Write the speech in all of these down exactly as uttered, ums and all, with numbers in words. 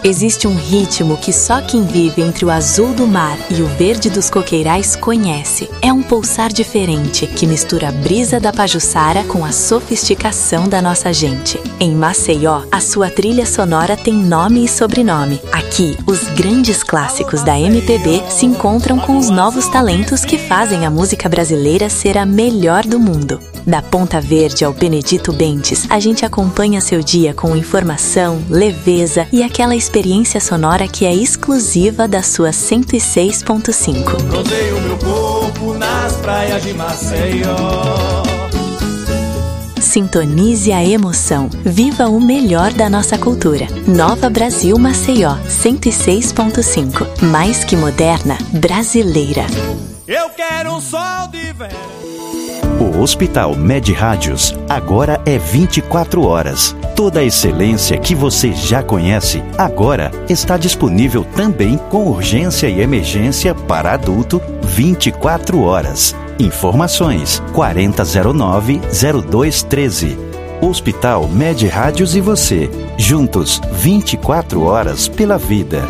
Existe um ritmo que só quem vive entre o azul do mar e o verde dos coqueirais conhece. É um pulsar diferente que mistura a brisa da Pajuçara com a sofisticação da nossa gente. Em Maceió, a sua trilha sonora tem nome e sobrenome. Aqui, os grandes clássicos da M P B se encontram com os novos talentos que fazem a música brasileira ser a melhor do mundo. Da Ponta Verde ao Benedito Bentes, a gente acompanha seu dia com informação, leveza e aquela experiência sonora que é exclusiva da sua cento e seis ponto cinco. Rodeio meu corpo nas praias de Maceió. Sintonize a emoção. Viva o melhor da nossa cultura. Nova Brasil Maceió, cento e seis ponto cinco. Mais que moderna, brasileira. Eu quero um sol de verão. O Hospital Med Rádios agora é vinte e quatro horas. Toda a excelência que você já conhece, agora está disponível também com urgência e emergência para adulto vinte e quatro horas. Informações quarenta zero nove zero dois treze. Hospital Med Rádios e você, juntos vinte e quatro horas pela vida.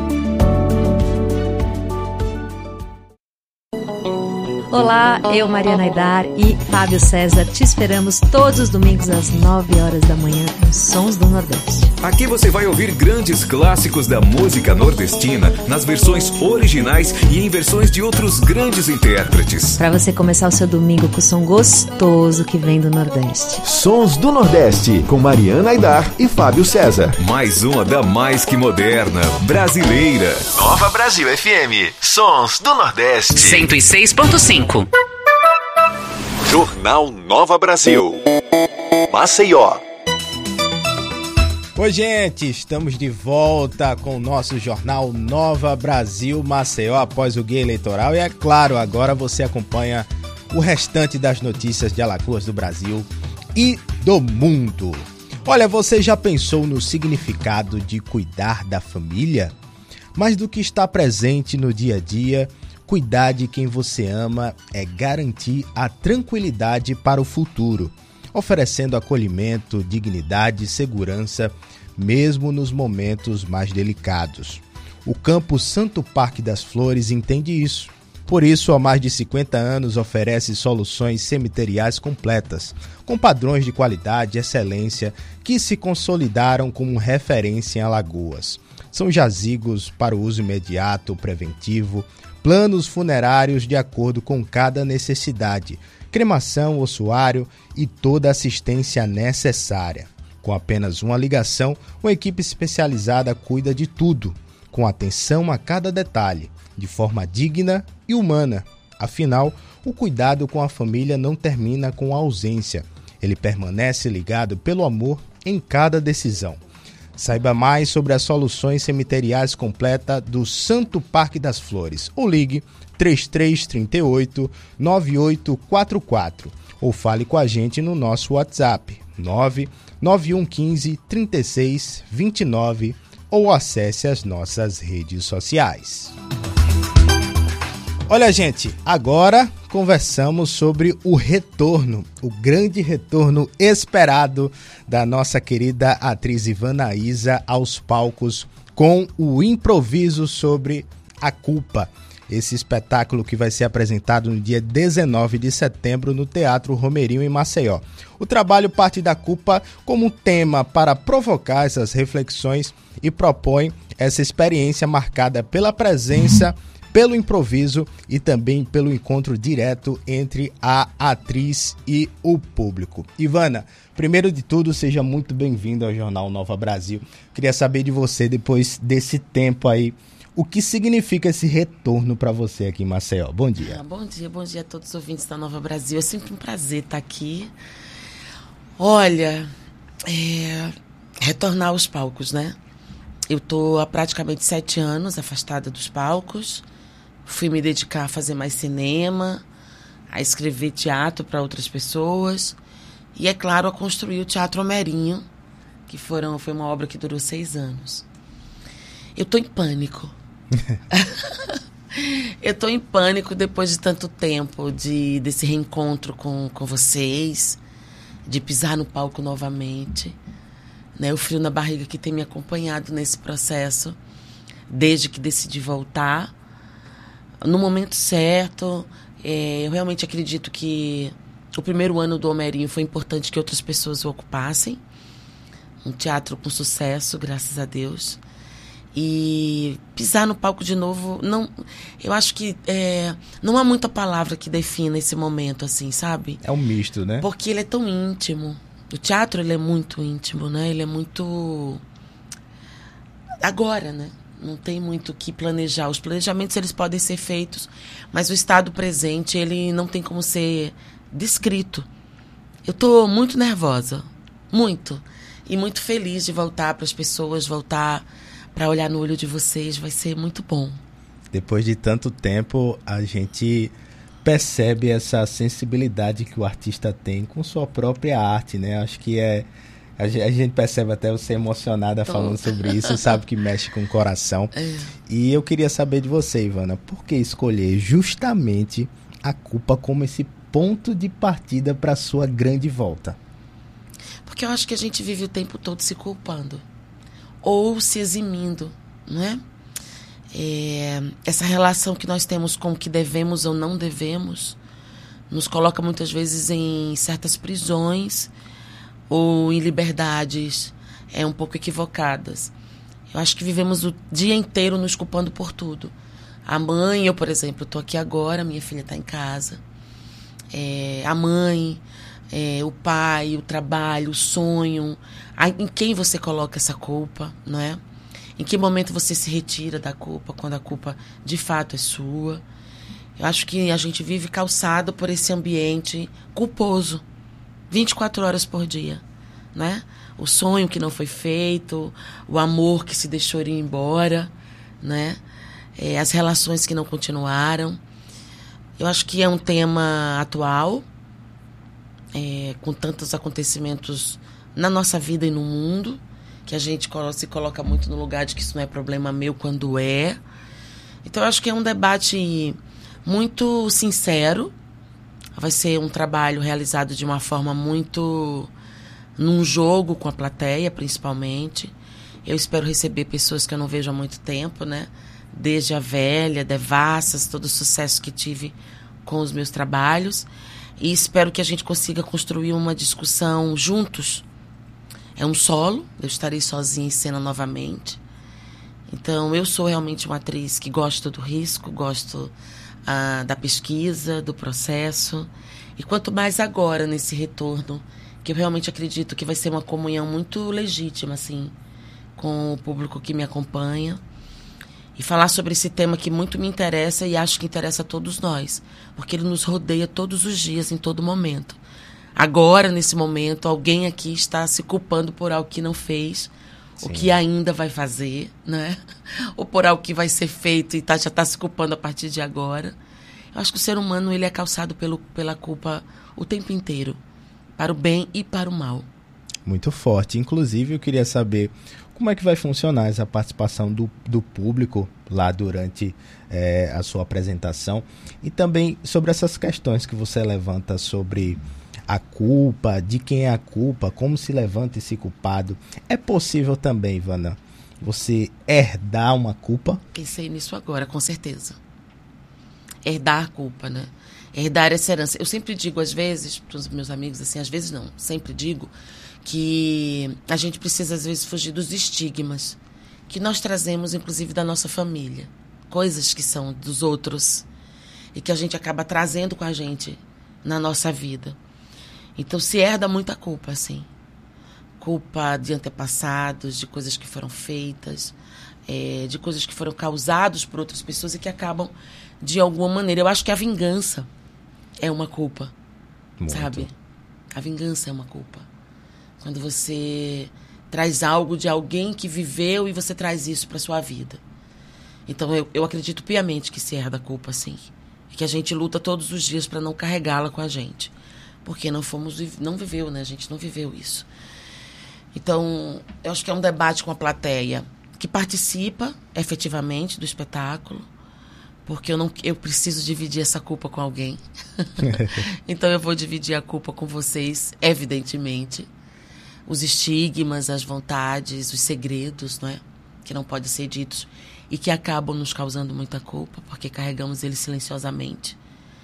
Olá, eu, Mariana Aidar e Fábio César te esperamos todos os domingos às nove horas da manhã com Sons do Nordeste. Aqui você vai ouvir grandes clássicos da música nordestina nas versões originais e em versões de outros grandes intérpretes. Para você começar o seu domingo com o som gostoso que vem do Nordeste. Sons do Nordeste com Mariana Aidar e Fábio César. Mais uma da mais que moderna, brasileira. Nova Brasil F M, Sons do Nordeste. cento e seis ponto cinco. Jornal Nova Brasil. Maceió. Oi, gente, estamos de volta com o nosso Jornal Nova Brasil Maceió após o guia eleitoral e, é claro, agora você acompanha o restante das notícias de Alagoas, do Brasil e do mundo. Olha, você já pensou no significado de cuidar da família? Mais do que estar presente no dia a dia, cuidar de quem você ama é garantir a tranquilidade para o futuro, oferecendo acolhimento, dignidade e segurança, mesmo nos momentos mais delicados. O Campo Santo Parque das Flores entende isso. Por isso, há mais de cinquenta anos, oferece soluções cemiteriais completas, com padrões de qualidade e excelência que se consolidaram como referência em Alagoas. São jazigos para o uso imediato, preventivo, planos funerários de acordo com cada necessidade, cremação, ossuário e toda a assistência necessária. Com apenas uma ligação, uma equipe especializada cuida de tudo, com atenção a cada detalhe, de forma digna e humana. Afinal, o cuidado com a família não termina com a ausência. Ele permanece ligado pelo amor em cada decisão. Saiba mais sobre as soluções cemiteriais completas do Santo Parque das Flores. Ou ligue três três três oito, nove oito quatro quatro ou fale com a gente no nosso WhatsApp nove nove um um cinco, três seis dois nove ou acesse as nossas redes sociais. Olha, gente, agora conversamos sobre o retorno, o grande retorno esperado da nossa querida atriz Ivana Isa aos palcos com o improviso sobre a culpa. Esse espetáculo que vai ser apresentado no dia dezenove de setembro no Teatro Romerinho, em Maceió. O trabalho parte da culpa como tema para provocar essas reflexões e propõe essa experiência marcada pela presença, pelo improviso e também pelo encontro direto entre a atriz e o público. Ivana, primeiro de tudo, seja muito bem-vinda ao Jornal Nova Brasil. Queria saber de você, depois desse tempo aí, o que significa esse retorno para você aqui em Maceió? Bom dia. Ah, bom dia, bom dia a todos os ouvintes da Nova Brasil. É sempre um prazer estar aqui. Olha, é, retornar aos palcos, né? Eu estou há praticamente sete anos afastada dos palcos. Fui me dedicar a fazer mais cinema, a escrever teatro para outras pessoas e, é claro, a construir o Teatro Romerinho, que foram, foi uma obra que durou seis anos. Eu estou em pânico. Eu estou em pânico depois de tanto tempo, de, desse reencontro com, com vocês, de pisar no palco novamente. né? O frio na barriga que tem me acompanhado nesse processo, desde que decidi voltar. No momento certo, é, eu realmente acredito que o primeiro ano do Homerinho foi importante que outras pessoas o ocupassem. Um teatro com sucesso, graças a Deus. E pisar no palco de novo, não, eu acho que é, não há muita palavra que defina esse momento, assim, sabe? É um misto, né? Porque ele é tão íntimo. O teatro, ele é muito íntimo, né? Ele é muito... Agora, né? Não tem muito o que planejar. Os planejamentos, eles podem ser feitos, mas o estado presente, ele não tem como ser descrito. Eu tô muito nervosa, muito. E muito feliz de voltar para as pessoas, voltar para olhar no olho de vocês. Vai ser muito bom. Depois de tanto tempo, a gente percebe essa sensibilidade que o artista tem com sua própria arte, né? Acho que é... A gente percebe até você emocionada Tô. falando sobre isso, sabe que mexe com o coração. É. E eu queria saber de você, Ivana, por que escolher justamente a culpa como esse ponto de partida para a sua grande volta? Porque eu acho que a gente vive o tempo todo se culpando ou se eximindo, não é? É, essa relação que nós temos com o que devemos ou não devemos nos coloca muitas vezes em certas prisões ou em liberdades é, um pouco equivocadas. Eu acho que vivemos o dia inteiro nos culpando por tudo. A mãe, eu, por exemplo, estou aqui agora, minha filha está em casa. É, a mãe, é, o pai, o trabalho, o sonho. A, em quem você coloca essa culpa, não é? Em que momento você se retira da culpa, quando a culpa de fato é sua? Eu acho que a gente vive calçado por esse ambiente culposo. vinte e quatro horas por dia, né? O sonho que não foi feito, o amor que se deixou ir embora, né? É, as relações que não continuaram. Eu acho que é um tema atual, é, com tantos acontecimentos na nossa vida e no mundo, que a gente se coloca muito no lugar de que isso não é problema meu quando é. Então, eu acho que é um debate muito sincero. Vai ser um trabalho realizado de uma forma muito... num jogo com a plateia, principalmente. Eu espero receber pessoas que eu não vejo há muito tempo, né? Desde a Velha, Devassas, todo o sucesso que tive com os meus trabalhos. E espero que a gente consiga construir uma discussão juntos. É um solo, eu estarei sozinha em cena novamente. Então, eu sou realmente uma atriz que gosta do risco, gosto... Ah, da pesquisa, do processo. E quanto mais agora, nesse retorno, que eu realmente acredito que vai ser uma comunhão muito legítima, assim, com o público que me acompanha. E falar sobre esse tema que muito me interessa e acho que interessa a todos nós. Porque ele nos rodeia todos os dias, em todo momento. Agora, nesse momento, alguém aqui está se culpando por algo que não fez, Sim. o que ainda vai fazer, né? Ou por algo que vai ser feito e tá, já está se culpando a partir de agora. Eu acho que o ser humano ele é calçado pelo, pela culpa o tempo inteiro, para o bem e para o mal. Muito forte. Inclusive, eu queria saber como é que vai funcionar essa participação do, do público lá durante é, a sua apresentação e também sobre essas questões que você levanta sobre... a culpa, de quem é a culpa, como se levanta esse culpado. É possível também, Ivana, você herdar uma culpa? Pensei nisso agora, com certeza. Herdar a culpa, né? Herdar essa herança. Eu sempre digo, às vezes, para os meus amigos, assim, às vezes não, sempre digo que a gente precisa, às vezes, fugir dos estigmas que nós trazemos, inclusive, da nossa família. Coisas que são dos outros e que a gente acaba trazendo com a gente na nossa vida. Então, se herda muita culpa, assim. Culpa de antepassados, de coisas que foram feitas, é, de coisas que foram causadas por outras pessoas e que acabam, de alguma maneira... Eu acho que a vingança é uma culpa, Muito. sabe? A vingança é uma culpa. Quando você traz algo de alguém que viveu e você traz isso para sua vida. Então, eu, eu acredito piamente que se herda a culpa, sim. E que a gente luta todos os dias para não carregá-la com a gente. Porque não fomos, não viveu, né? A gente não viveu isso. Então, eu acho que é um debate com a plateia que participa efetivamente do espetáculo, porque eu, não, eu preciso dividir essa culpa com alguém. Então, eu vou dividir a culpa com vocês, evidentemente, os estigmas, as vontades, os segredos, não é? Que não podem ser ditos e que acabam nos causando muita culpa, porque carregamos eles silenciosamente.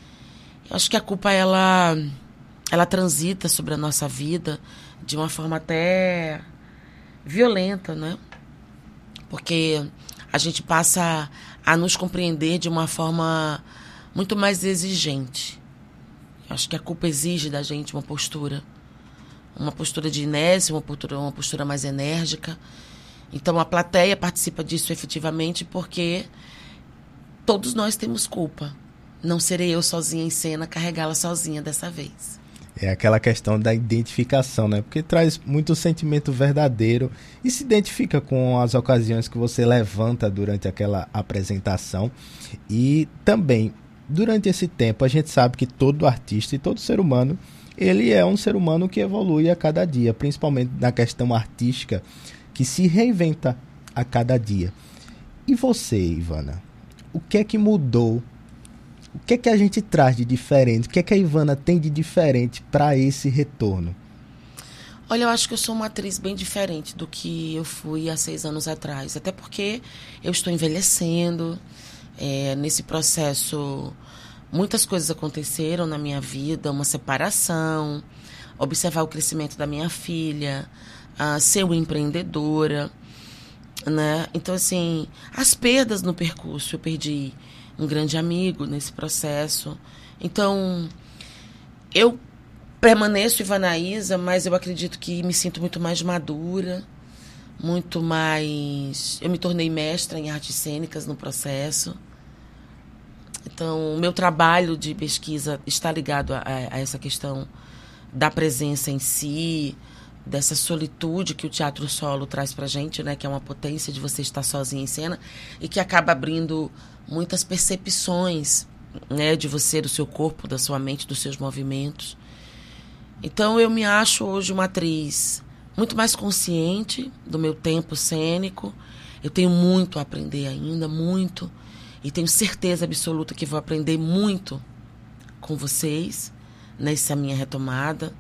Eu acho que a culpa, ela, ela transita sobre a nossa vida de uma forma até violenta, né? Porque a gente passa a nos compreender de uma forma muito mais exigente. Eu acho que a culpa exige da gente uma postura. Uma postura de inércia, uma postura, uma postura mais enérgica. Então, a plateia participa disso efetivamente porque todos nós temos culpa. Não serei eu sozinha em cena carregá-la sozinha dessa vez. É aquela questão da identificação, né? Porque traz muito sentimento verdadeiro e se identifica com as ocasiões que você levanta durante aquela apresentação. E também, durante esse tempo, a gente sabe que todo artista e todo ser humano, ele é um ser humano que evolui a cada dia, principalmente na questão artística, que se reinventa a cada dia. E você, Ivana, o que é que mudou? O que é que a gente traz de diferente? O que é que a Ivana tem de diferente para esse retorno? Olha, eu acho que eu sou uma atriz bem diferente do que eu fui há seis anos atrás. Até porque eu estou envelhecendo. É, nesse processo, muitas coisas aconteceram na minha vida. Uma separação, observar o crescimento da minha filha, uh, ser uma empreendedora, né? Então, assim, as perdas no percurso. Eu perdi um grande amigo nesse processo. Então, eu permaneço Ivanaísa, mas eu acredito que me sinto muito mais madura, muito mais... Eu me tornei mestra em artes cênicas no processo. Então, o meu trabalho de pesquisa está ligado a, a essa questão da presença em si, dessa solitude que o teatro solo traz pra gente, né? Que é uma potência de você estar sozinha em cena e que acaba abrindo muitas percepções, né? De você, do seu corpo, da sua mente, dos seus movimentos. Então, eu me acho hoje uma atriz muito mais consciente do meu tempo cênico. Eu tenho muito a aprender ainda, muito. E tenho certeza absoluta que vou aprender muito com vocês nessa minha retomada.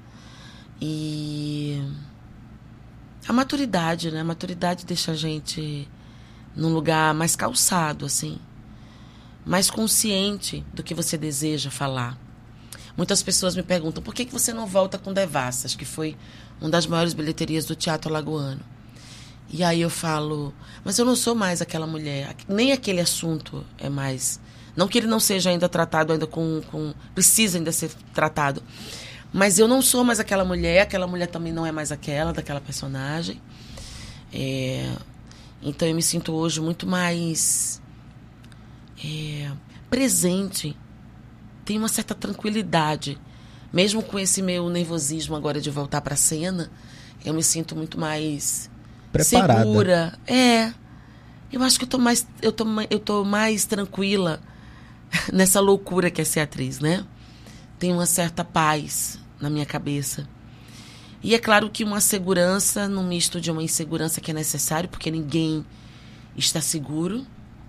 E a maturidade, né? A maturidade deixa a gente num lugar mais calçado, assim. Mais consciente do que você deseja falar. Muitas pessoas me perguntam, por que que você não volta com Devassas, que foi uma das maiores bilheterias do teatro alagoano? E aí eu falo, mas eu não sou mais aquela mulher, nem aquele assunto é mais... Não que ele não seja ainda tratado, ainda com, com precisa ainda ser tratado, mas eu não sou mais aquela mulher, aquela mulher também não é mais aquela, daquela personagem. É, então eu me sinto hoje muito mais é, presente, tenho uma certa tranquilidade. Mesmo com esse meu nervosismo agora de voltar para a cena, eu me sinto muito mais preparada, segura. É, eu acho que eu tô mais, eu tô, eu tô mais tranquila nessa loucura que é ser atriz, né? Tenho uma certa paz na minha cabeça. E é claro que uma segurança no misto de uma insegurança que é necessário, porque ninguém está seguro.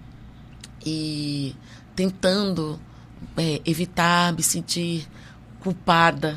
E tentando é, evitar me sentir culpada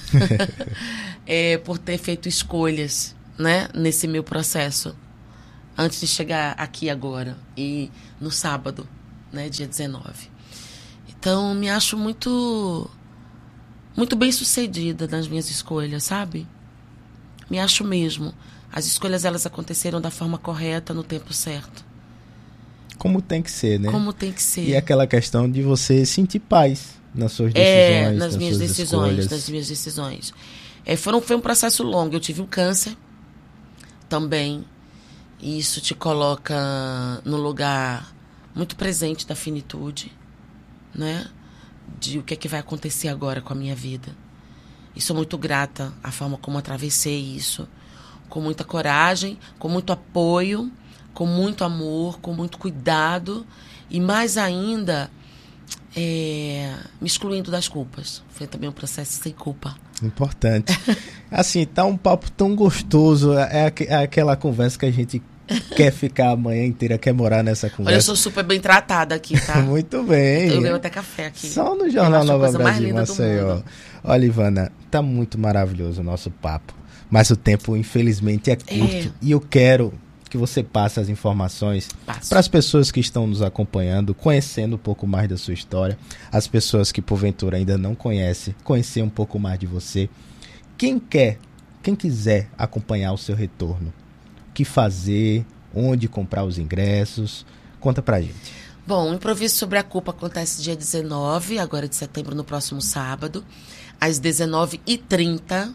é, por ter feito escolhas, né, nesse meu processo, antes de chegar aqui agora, e no sábado, né, dia dezenove. Então, me acho muito... muito bem sucedida nas minhas escolhas, sabe? Me acho mesmo. As escolhas, elas aconteceram da forma correta, no tempo certo. Como tem que ser, né? Como tem que ser. E aquela questão de você sentir paz nas suas decisões, é, nas, nas minhas suas decisões, escolhas. nas minhas decisões. É, foram, foi um processo longo. Eu tive um câncer também. E isso te coloca no lugar muito presente da finitude, né? De o que é que vai acontecer agora com a minha vida. E sou muito grata à forma como atravessei isso, com muita coragem, com muito apoio, com muito amor, com muito cuidado e mais ainda é, me excluindo das culpas. Foi também um processo sem culpa. Importante. Assim, tá um papo tão gostoso, é, é aquela conversa que a gente quer ficar a manhã inteira, quer morar nessa conversa. Olha, eu sou super bem tratada aqui, tá? Muito bem. Eu bebo até café aqui. Só no Jornal Nova Brasil, Maceió. Olha, Ivana, tá muito maravilhoso o nosso papo. mas o tempo, infelizmente, é curto. É. E eu quero que você passe as informações para as pessoas que estão nos acompanhando, conhecendo um pouco mais da sua história, as pessoas que, porventura, ainda não conhecem, conhecer um pouco mais de você. Quem quer, quem quiser acompanhar o seu retorno, o que fazer, onde comprar os ingressos, conta pra gente. Bom, o Improviso sobre a Culpa acontece dia dezenove, agora de setembro, no próximo sábado, às dezenove e trinta,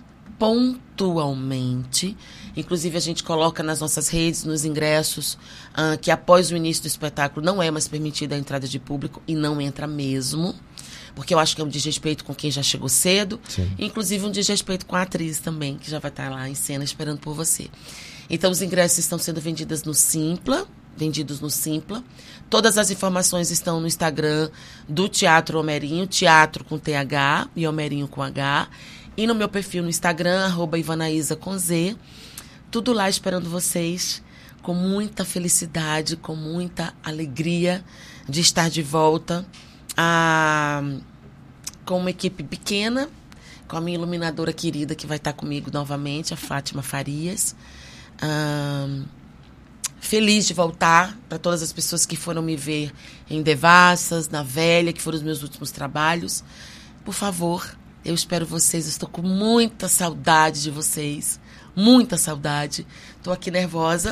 pontualmente. Inclusive, a gente coloca nas nossas redes, nos ingressos, uh, que após o início do espetáculo não é mais permitida a entrada de público, e não entra mesmo, porque eu acho que é um desrespeito com quem já chegou cedo. Sim. Inclusive um desrespeito com a atriz também, que já vai estar lá em cena esperando por você. Então, os ingressos estão sendo vendidos no Simpla, vendidos no Simpla. Todas as informações estão no Instagram do Teatro Homerinho, teatro com T H e Homerinho com H, e no meu perfil no Instagram, arroba Ivanaísa com Z. Tudo lá esperando vocês, com muita felicidade, com muita alegria de estar de volta, a, com uma equipe pequena, com a minha iluminadora querida que vai estar comigo novamente, a Fátima Farias. Um, feliz de voltar para todas as pessoas que foram me ver em Devassas, na Velha, que foram os meus últimos trabalhos. Por favor, eu espero vocês, eu estou com muita saudade de vocês, muita saudade. Estou aqui nervosa,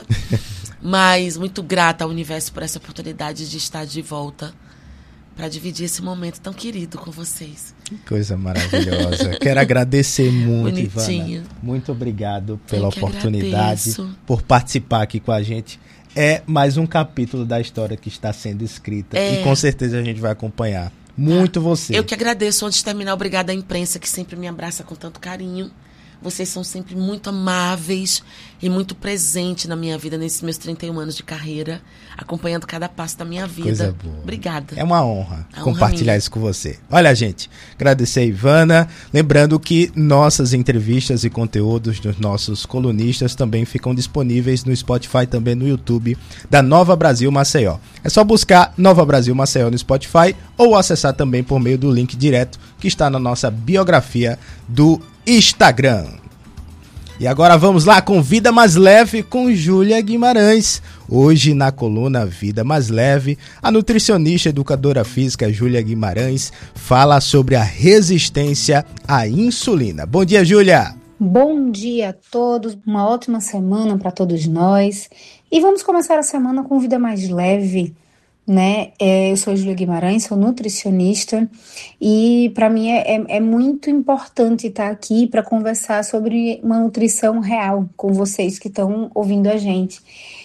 mas muito grata ao universo por essa oportunidade de estar de volta para dividir esse momento tão querido com vocês. Que coisa maravilhosa. Quero agradecer muito, Bonitinho. Ivana. Muito obrigado pela oportunidade, agradeço. Por participar aqui com a gente. É mais um capítulo da história que está sendo escrita. É. E com certeza a gente vai acompanhar. Muito ah, você. Eu que agradeço. Antes de terminar, obrigada à imprensa que sempre me abraça com tanto carinho. Vocês são sempre muito amáveis e muito presentes na minha vida, nesses meus trinta e um anos de carreira, acompanhando cada passo da minha vida. Coisa boa. Obrigada. É uma honra a compartilhar honra isso com você. Olha, gente, agradecer a Ivana. Lembrando que nossas entrevistas e conteúdos dos nossos colunistas também ficam disponíveis no Spotify, também no YouTube da Nova Brasil Maceió. É só buscar Nova Brasil Maceió no Spotify ou acessar também por meio do link direto que está na nossa biografia do Instagram. E agora vamos lá com Vida Mais Leve com Júlia Guimarães. Hoje na coluna Vida Mais Leve, a nutricionista e educadora física Júlia Guimarães fala sobre a resistência à insulina. Bom dia, Júlia! Bom dia a todos, uma ótima semana para todos nós. E vamos começar a semana com Vida Mais Leve, né? É, eu sou Júlia Guimarães, sou nutricionista e para mim é, é, é muito importante estar aqui para conversar sobre uma nutrição real com vocês que estão ouvindo a gente.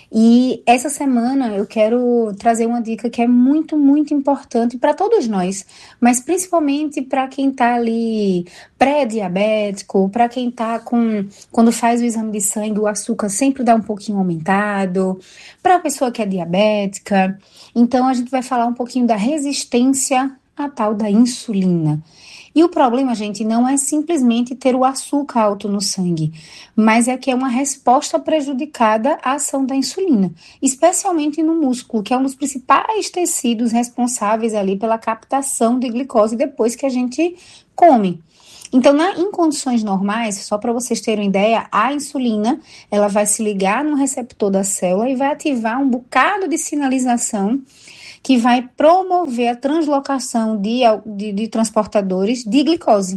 E essa semana eu quero trazer uma dica que é muito, muito importante para todos nós, mas principalmente para quem está ali pré-diabético, para quem está com, quando faz o exame de sangue, o açúcar sempre dá um pouquinho aumentado, para a pessoa que é diabética. Então a gente vai falar um pouquinho da resistência à tal da insulina. E o problema, gente, não é simplesmente ter o açúcar alto no sangue, mas é que é uma resposta prejudicada à ação da insulina, especialmente no músculo, que é um dos principais tecidos responsáveis ali pela captação de glicose depois que a gente come. Então, na, em condições normais, só para vocês terem uma ideia, a insulina ela vai se ligar no receptor da célula e vai ativar um bocado de sinalização que vai promover a translocação de, de, de transportadores de glicose.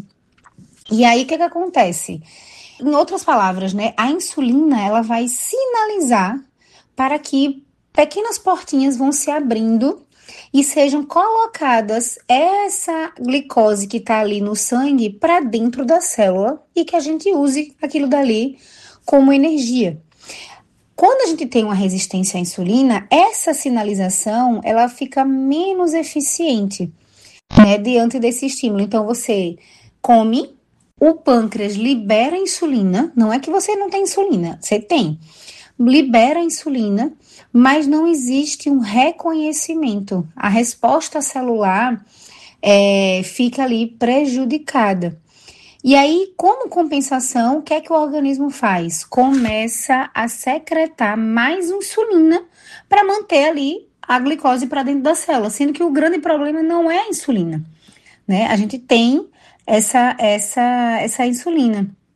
E aí, o que que acontece? Em outras palavras, né, a insulina ela vai sinalizar para que pequenas portinhas vão se abrindo e sejam colocadas essa glicose que está ali no sangue para dentro da célula e que a gente use aquilo dali como energia. Quando a gente tem uma resistência à insulina, essa sinalização ela fica menos eficiente, né, diante desse estímulo. Então, você come, o pâncreas libera insulina, não é que você não tem insulina, você tem, libera insulina, mas não existe um reconhecimento. A resposta celular é, fica ali prejudicada. E aí, como compensação, o que é que o organismo faz? Começa a secretar mais insulina para manter ali a glicose para dentro da célula, sendo que o grande problema não é a insulina, né? A gente tem essa, essa, essa insulina.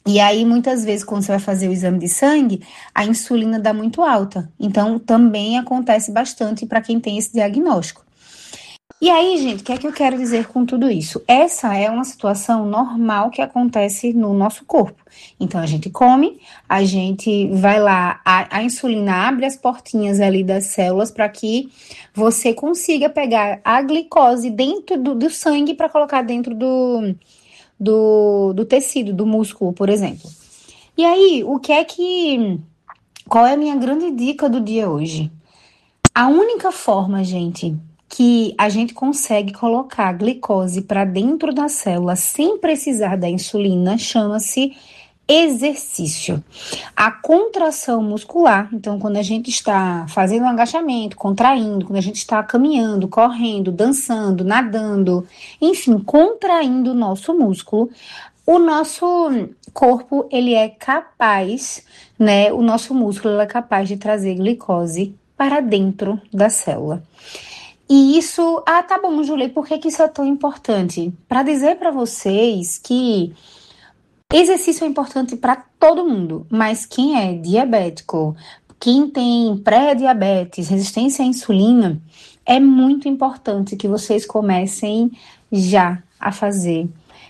E aí, muitas vezes, quando você vai fazer o exame de sangue, a insulina dá muito alta. Então, também acontece bastante para quem tem esse diagnóstico. E aí, gente, o que é que eu quero dizer com tudo isso? Essa é uma situação normal que acontece no nosso corpo. Então, a gente come, a gente vai lá, a, a insulina abre as portinhas ali das células para que você consiga pegar a glicose dentro do, do sangue para colocar dentro do, do, do tecido, do músculo, por exemplo. E aí, o que é que... Qual é a minha grande dica do dia hoje? A única forma, gente, que a gente consegue colocar a glicose para dentro da célula sem precisar da insulina chama-se exercício. A contração muscular, então quando a gente está fazendo um agachamento, contraindo, quando a gente está caminhando, correndo, dançando, nadando, enfim, contraindo o nosso músculo, o nosso corpo, ele é capaz, né, o nosso músculo ele é capaz de trazer glicose para dentro da célula. E isso, ah, tá bom, Júlia, por que que isso é tão importante? Para dizer para vocês que exercício é importante para todo mundo, mas quem é diabético, quem tem pré-diabetes, resistência à insulina, é muito importante que vocês comecem já a fazer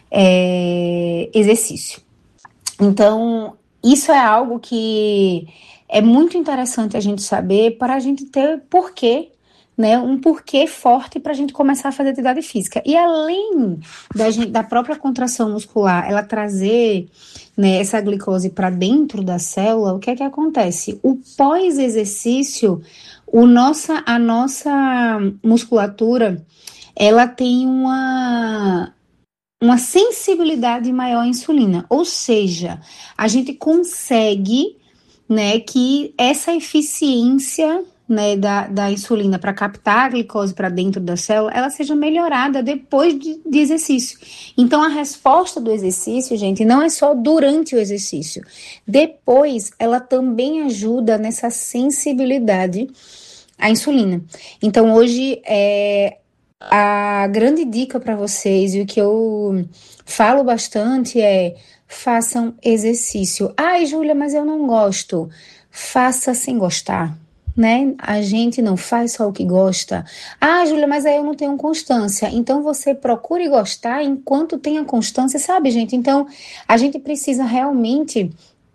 é, exercício. Então, isso é algo que é muito interessante a gente saber para a gente ter porquê, né, um porquê forte para a gente começar a fazer atividade física. E além da, gente, da própria contração muscular, ela trazer, né, essa glicose para dentro da célula, o que é que acontece? O pós-exercício, o nossa, a nossa musculatura, ela tem uma, uma sensibilidade maior à insulina. Ou seja, a gente consegue, né, que essa eficiência, né, da, da insulina para captar a glicose para dentro da célula, ela seja melhorada depois de, de exercício. Então, a resposta do exercício, gente, não é só durante o exercício. Depois, ela também ajuda nessa sensibilidade à insulina. Então, hoje, é, a grande dica para vocês, e o que eu falo bastante é: façam exercício. Ai, Júlia, mas eu não gosto. Faça sem gostar. Né? A gente não faz só o que gosta. Ah, Júlia, mas aí eu não tenho constância. Então você procure gostar enquanto tenha constância, sabe, gente? Então a gente precisa realmente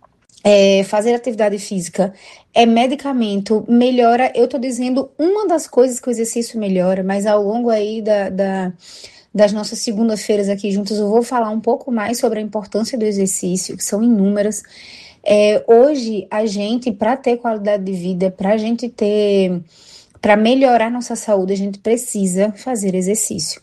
é, fazer atividade física. É medicamento, melhora. Eu tô dizendo uma das coisas que o exercício melhora, mas ao longo aí da, da das nossas segunda-feiras aqui juntos eu vou falar um pouco mais sobre a importância do exercício, que são inúmeras. É, hoje, a gente, para ter qualidade de vida, para a gente ter, para melhorar nossa saúde, a gente precisa fazer exercício.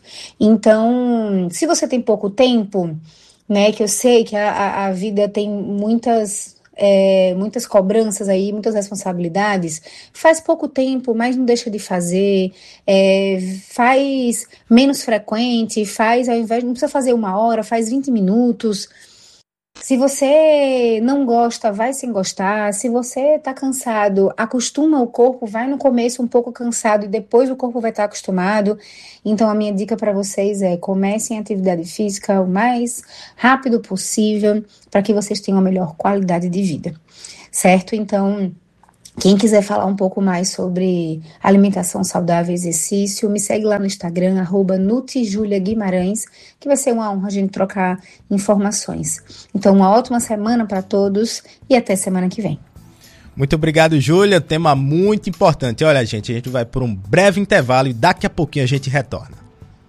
Então, se você tem pouco tempo, né, que eu sei que a, a vida tem muitas, é, muitas cobranças aí, muitas responsabilidades, faz pouco tempo, mas não deixa de fazer, é, faz menos frequente, faz, ao invés, não precisa fazer uma hora, faz vinte minutos. Se você não gosta, vai sem gostar. Se você tá cansado, acostuma o corpo, vai no começo um pouco cansado e depois o corpo vai estar acostumado. Então, a minha dica para vocês é: comecem a atividade física o mais rápido possível para que vocês tenham a melhor qualidade de vida, certo? Então, quem quiser falar um pouco mais sobre alimentação saudável e exercício, me segue lá no Instagram, arroba Nutijulia Guimarães, que vai ser uma honra a gente trocar informações. Então, uma ótima semana para todos e até semana que vem. Muito obrigado, Júlia. Tema muito importante. Olha, gente, a gente vai por um breve intervalo e daqui a pouquinho a gente retorna.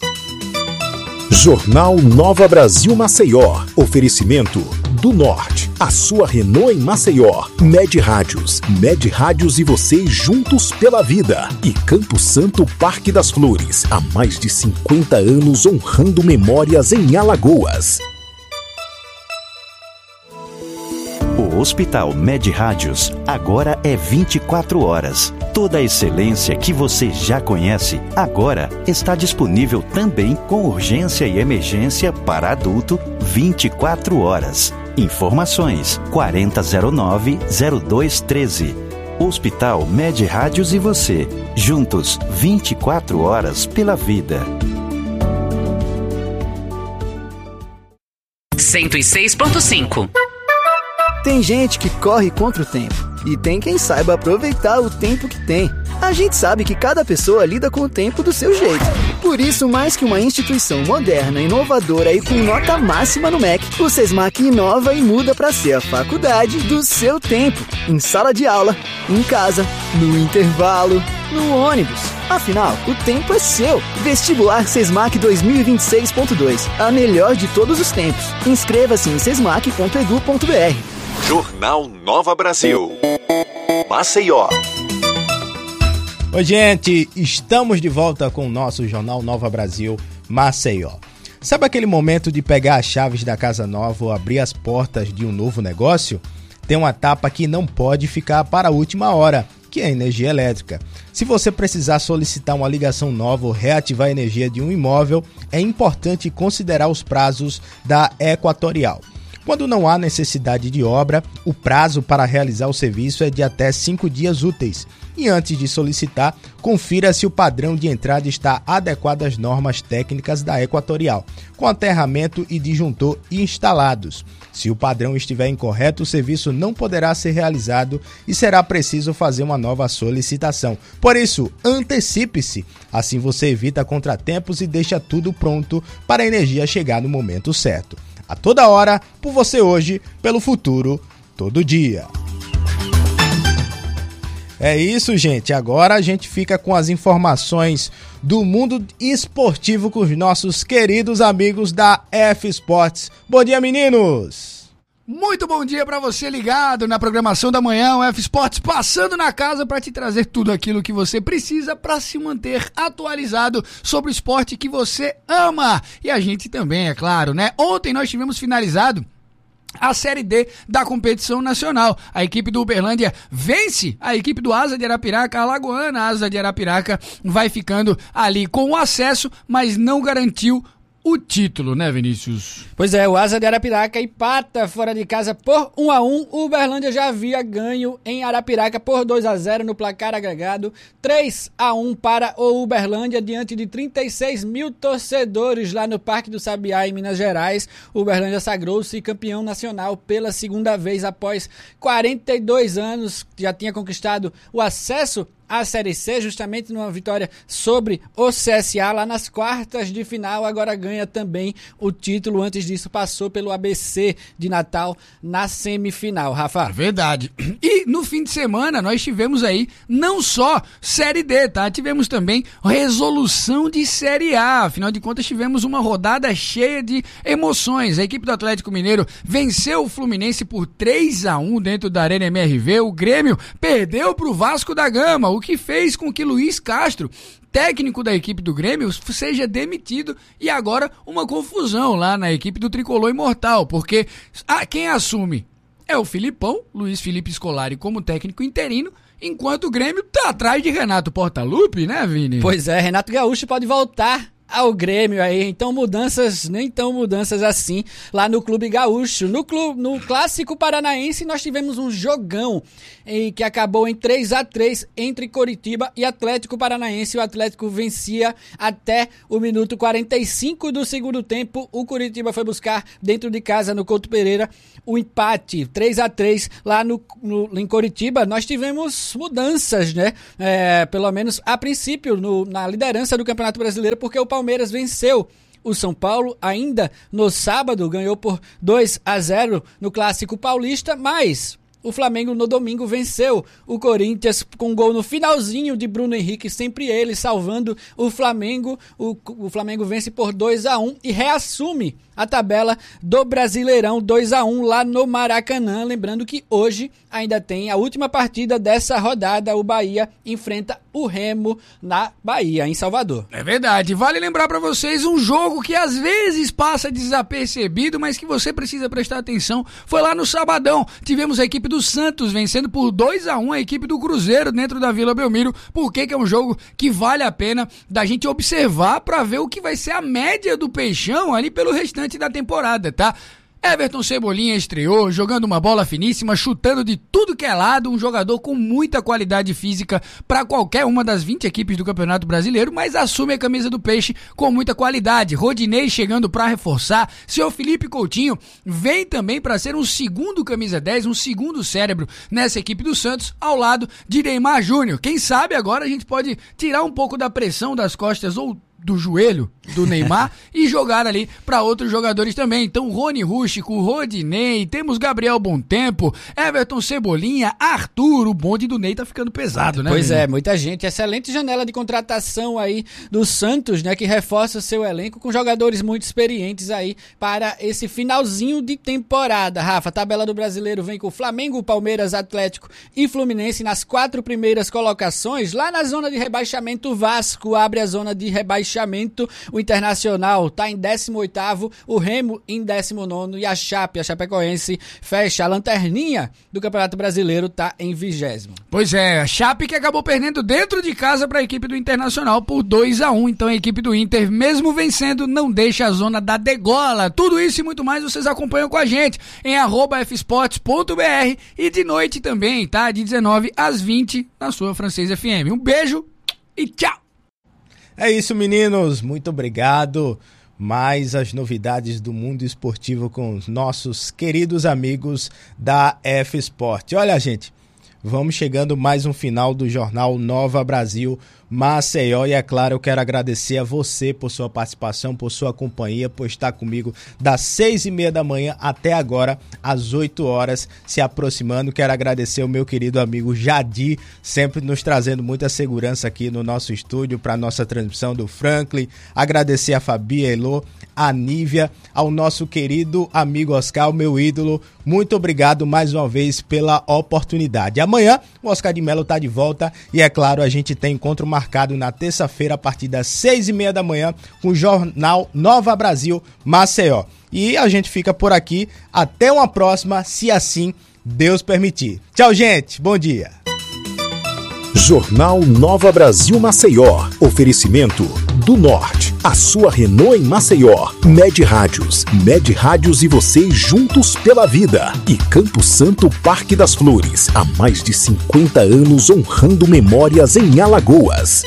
Jornal Nova Brasil Maceió. Oferecimento do Norte. A sua Renault em Maceió. Med Rádios. Med Rádios e você juntos pela vida. E Campo Santo Parque das Flores. Há mais de cinquenta anos honrando memórias em Alagoas. O Hospital Med Rádios agora é vinte e quatro horas. Toda a excelência que você já conhece, agora está disponível também com urgência e emergência para adulto vinte e quatro horas. Informações quarenta zero nove zero dois treze. Hospital Med Rádios e você, juntos vinte e quatro horas pela vida. cento e seis ponto cinco. Tem gente que corre contra o tempo e tem quem saiba aproveitar o tempo que tem. A gente sabe que cada pessoa lida com o tempo do seu jeito. Por isso, mais que uma instituição moderna, inovadora e com nota máxima no M E C, o SESMAC inova e muda para ser a faculdade do seu tempo. Em sala de aula, em casa, no intervalo, no ônibus. Afinal, o tempo é seu. Vestibular SESMAC dois mil e vinte e seis ponto dois. A melhor de todos os tempos. Inscreva-se em sesmac ponto edu ponto br. Jornal Nova Brasil. Maceió. Oi, gente, estamos de volta com o nosso Jornal Nova Brasil Maceió. Sabe aquele momento de pegar as chaves da casa nova ou abrir as portas de um novo negócio? Tem uma etapa que não pode ficar para a última hora, que é a energia elétrica. Se você precisar solicitar uma ligação nova ou reativar a energia de um imóvel, é importante considerar os prazos da Equatorial. Quando não há necessidade de obra, o prazo para realizar o serviço é de até cinco dias úteis. E antes de solicitar, confira se o padrão de entrada está adequado às normas técnicas da Equatorial, com aterramento e disjuntor instalados. Se o padrão estiver incorreto, o serviço não poderá ser realizado e será preciso fazer uma nova solicitação. Por isso, antecipe-se. Assim você evita contratempos e deixa tudo pronto para a energia chegar no momento certo. A toda hora, por você hoje, pelo futuro, todo dia. É isso, gente. Agora a gente fica com as informações do mundo esportivo com os nossos queridos amigos da F Sports. Bom dia, meninos! Muito bom dia para você ligado na programação da manhã, o F Sports passando na casa para te trazer tudo aquilo que você precisa para se manter atualizado sobre o esporte que você ama. E a gente também, é claro, né? Ontem nós tivemos finalizado a Série D da competição nacional. A equipe do Uberlândia vence a equipe do Asa de Arapiraca, a Alagoana. A Asa de Arapiraca vai ficando ali com o acesso, mas não garantiu o título, né, Vinícius? Pois é, o Asa de Arapiraca empata fora de casa por um a um. O Uberlândia já havia ganho em Arapiraca por dois a zero no placar agregado. três a um para o Uberlândia diante de trinta e seis mil torcedores lá no Parque do Sabiá, em Minas Gerais. O Uberlândia sagrou-se campeão nacional pela segunda vez após quarenta e dois anos. Já tinha conquistado o acesso a Série C, justamente numa vitória sobre o C S A lá nas quartas de final. Agora ganha também o título. Antes disso passou pelo A B C de Natal na semifinal, Rafa. Verdade. E no fim de semana nós tivemos aí não só Série D, tá? Tivemos também resolução de Série A. Afinal de contas tivemos uma rodada cheia de emoções. A equipe do Atlético Mineiro venceu o Fluminense por três a um dentro da Arena M R V. O Grêmio perdeu pro Vasco da Gama, o que fez com que Luiz Castro, técnico da equipe do Grêmio, seja demitido, e agora uma confusão lá na equipe do Tricolor Imortal, porque ah, quem assume é o Filipão, Luiz Felipe Scolari, como técnico interino, enquanto o Grêmio tá atrás de Renato Portaluppi, né, Vini? Pois é, Renato Gaúcho pode voltar ao Grêmio aí, então mudanças, nem tão mudanças assim lá no Clube Gaúcho. No, clube, no Clássico Paranaense nós tivemos um jogão em, que acabou em três a três entre Coritiba e Atlético Paranaense. O Atlético vencia até o minuto quarenta e cinco do segundo tempo. O Coritiba foi buscar dentro de casa no Couto Pereira o empate, três a três lá no, no, em Coritiba. Nós tivemos mudanças, né? É, pelo menos a princípio no, na liderança do Campeonato Brasileiro, porque o Palmeiras venceu o São Paulo ainda no sábado, ganhou por dois a zero no Clássico Paulista, mas o Flamengo no domingo venceu o Corinthians com um gol no finalzinho de Bruno Henrique, sempre ele salvando o Flamengo. O, o Flamengo vence por dois a um e reassume a tabela do Brasileirão, dois a um lá no Maracanã. Lembrando que hoje ainda tem a última partida dessa rodada. O Bahia enfrenta o Remo na Bahia, em Salvador. É verdade. Vale lembrar para vocês um jogo que às vezes passa desapercebido, mas que você precisa prestar atenção. Foi lá no sabadão. Tivemos a equipe do Santos vencendo por dois a um a equipe do Cruzeiro dentro da Vila Belmiro. Por que que é um jogo que vale a pena da gente observar para ver o que vai ser a média do Peixão ali pelo restante da temporada, tá? Everton Cebolinha estreou, jogando uma bola finíssima, chutando de tudo que é lado, um jogador com muita qualidade física para qualquer uma das vinte equipes do Campeonato Brasileiro, mas assume a camisa do Peixe com muita qualidade. Rodinei chegando para reforçar, seu Felipe Coutinho vem também para ser um segundo camisa dez, um segundo cérebro nessa equipe do Santos, ao lado de Neymar Júnior. Quem sabe agora a gente pode tirar um pouco da pressão das costas ou do joelho do Neymar e jogar ali para outros jogadores também. Então, Rony Rústico, Rodinei, temos Gabriel Bontempo, Everton Cebolinha, Arthur, o bonde do Ney tá ficando pesado, né? Pois menino? é, muita gente. Excelente janela de contratação aí do Santos, né, que reforça seu elenco com jogadores muito experientes aí para esse finalzinho de temporada. Rafa, a tabela do Brasileiro vem com Flamengo, Palmeiras, Atlético e Fluminense nas quatro primeiras colocações. Lá na zona de rebaixamento, o Vasco abre a zona de rebaixamento. O Internacional está em décimo oitavo, o Remo em décimo nono e a Chape, a Chapecoense, fecha a lanterninha do Campeonato Brasileiro, está em vigésimo. Pois é, a Chape que acabou perdendo dentro de casa para a equipe do Internacional por dois a um, então a equipe do Inter, mesmo vencendo, não deixa a zona da degola. Tudo isso e muito mais vocês acompanham com a gente em arroba f sports ponto b r e de noite também, tá? De dezenove às vinte na sua Francês F M. Um beijo e tchau! É isso, meninos. Muito obrigado. Mais as novidades do mundo esportivo com os nossos queridos amigos da F Sport. Olha, gente, vamos chegando mais um final do Jornal Nova Brasil Maceió. E é claro, eu quero agradecer a você por sua participação, por sua companhia, por estar comigo das seis e meia da manhã até agora, às oito horas, se aproximando. Quero agradecer o meu querido amigo Jadir, sempre nos trazendo muita segurança aqui no nosso estúdio para a nossa transmissão do Franklin. Agradecer a Fabi, a Elô, a Nívia, ao nosso querido amigo Oscar, o meu ídolo. Muito obrigado mais uma vez pela oportunidade. Amanhã o Oscar de Mello está de volta e, é claro, a gente tem encontro marcado na terça-feira a partir das seis e meia da manhã com o Jornal Nova Brasil Maceió. E a gente fica por aqui. Até uma próxima, se assim Deus permitir. Tchau, gente. Bom dia. Jornal Nova Brasil Maceió. Oferecimento do Norte. A sua Renault em Maceió. Med Rádios. Med Rádios e você juntos pela vida. E Campo Santo Parque das Flores. Há mais de cinquenta anos honrando memórias em Alagoas.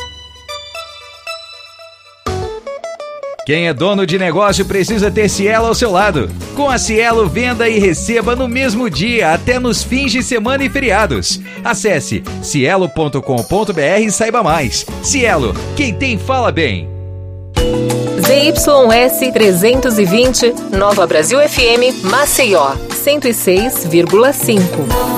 Quem é dono de negócio precisa ter Cielo ao seu lado. Com a Cielo, venda e receba no mesmo dia, até nos fins de semana e feriados. Acesse cielo ponto com ponto b r e saiba mais. Cielo, quem tem fala bem. Z Y S trezentos e vinte, Nova Brasil F M, Maceió, cento e seis vírgula cinco.